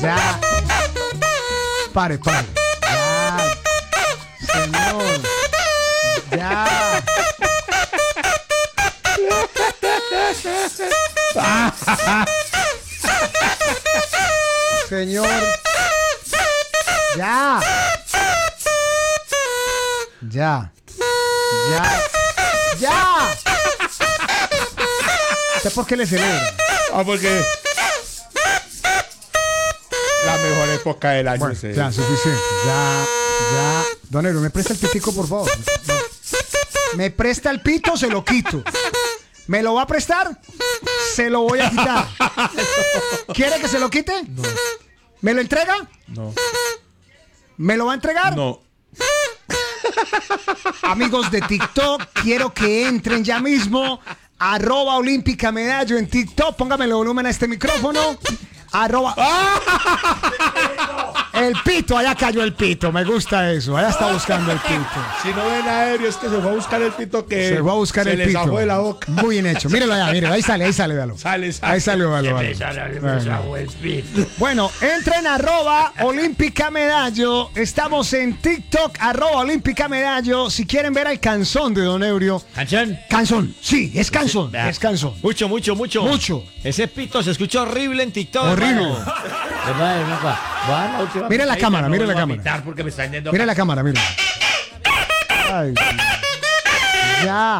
Ya. Pare. Ya. Señor. Ya. Señor. Ya. ¿Usted por qué le celebra? Porque la mejor época del año. Bueno, ya, suficiente. Ya. Don Ebro, ¿me presta el pitico, por favor? ¿Me presta el pito? Se lo quito. ¿Me lo va a prestar? Se lo voy a quitar. ¿Quiere que se lo quite? No. ¿Me lo entrega? No. ¿Me lo va a entregar? No. Amigos de TikTok, quiero que entren ya mismo. @Olímpica Medallo en TikTok. Póngame el volumen a este micrófono. El pito, allá cayó el pito. Me gusta eso. Allá está buscando el pito. Si no ven aéreo, es que se fue a buscar el pito que se fue a buscar el le pito. zafó de la boca. Muy bien hecho. Mírelo allá, mírelo. Ahí sale, véalo. Sale. Ahí salió, véalo. Bueno, entren @Olímpica Medallo. Estamos en TikTok, @Olímpica Medallo. Si quieren ver al canzón de Don Eurio. ¿Canción? Canzón, sí, es canzón. Es canzón. Mucho. Ese pito se escucha horrible en TikTok. Horrible. Mira la cámara, mira la cámara. Mira la cámara, mira. Ay, ya.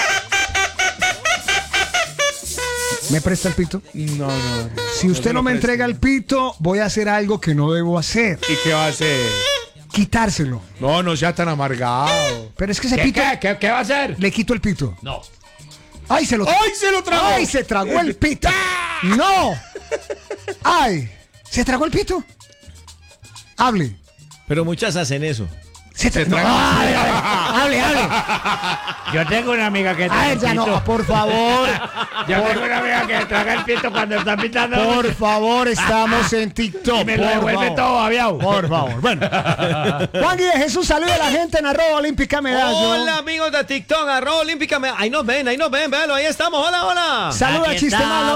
¿Me presta el pito? No. Si usted no me entrega el pito, voy a hacer algo que no debo hacer. ¿Y qué va a hacer? Quitárselo. No sea tan amargado. Pero es que ese pito... ¿Qué va a hacer? Le quito el pito. No. ¡Ay, se lo tragó! ¡Ay, se tragó el pito! ¡No! ¡Ay! ¿Se tragó el pito? Hable. Pero muchas hacen eso. Se tragó. Hable. Yo tengo una amiga que traga el Ya pito. no, por favor. Yo tengo una amiga que traga el pito cuando está pitando. Por favor, estamos en TikTok. Y me lo devuelve todo aviado. Por favor. Bueno. Juan Guille Jesús, saluda a la gente en @Olímpica Medallo. Hola, amigos de TikTok, @Olímpica Medallo. Ahí nos ven, véalo, ahí estamos. Hola. Saluda, Aquí chiste está. malo.